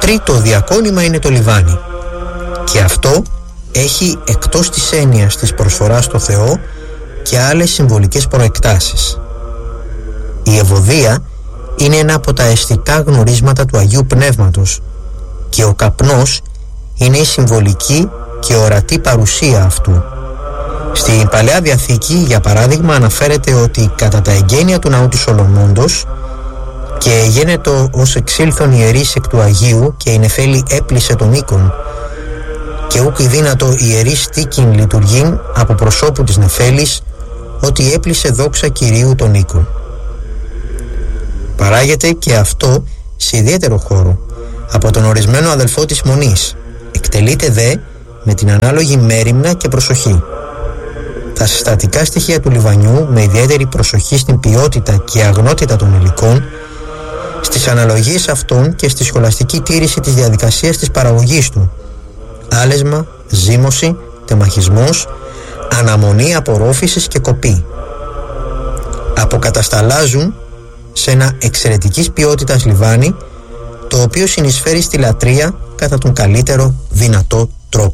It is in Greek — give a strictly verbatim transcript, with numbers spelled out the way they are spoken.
τρίτο διακόνημα είναι το λιβάνι, και αυτό έχει εκτός της έννοιας της προσφοράς στο Θεό και άλλες συμβολικές προεκτάσεις. Η ευωδία είναι ένα από τα αισθητά γνωρίσματα του Αγίου Πνεύματος και ο καπνός είναι η συμβολική και ορατή παρουσία αυτού. Στην Παλαιά Διαθήκη, για παράδειγμα, αναφέρεται ότι κατά τα εγγένεια του ναού του Σολομώντος και γένετο ως εξήλθον ιερής εκ του Αγίου και η νεφέλη έπλησε τον οίκον και ούκ δύνατο ιερής τίκην λειτουργήν από προσώπου της νεφέλης ότι έπλησε δόξα Κυρίου τον οίκον. Παράγεται και αυτό σε ιδιαίτερο χώρο από τον ορισμένο αδελφό της Μονής, εκτελείται δε με την ανάλογη μέριμνα και προσοχή. Τα συστατικά στοιχεία του λιβανιού, με ιδιαίτερη προσοχή στην ποιότητα και αγνότητα των υλικών, στις αναλογίες αυτών και στη σχολαστική τήρηση της διαδικασίας της παραγωγής του, άλεσμα, ζύμωση, τεμαχισμός, αναμονή απορρόφησης και κοπή, αποκατασταλάζουν σε ένα εξαιρετικής ποιότητας λιβάνι, το οποίο συνεισφέρει στη λατρεία κατά τον καλύτερο δυνατό